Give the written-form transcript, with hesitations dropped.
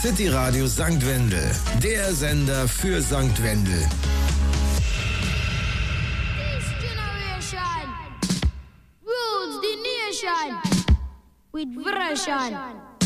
City Radio St. Wendel, der Sender für St. Wendel. This generation rules the nation with version.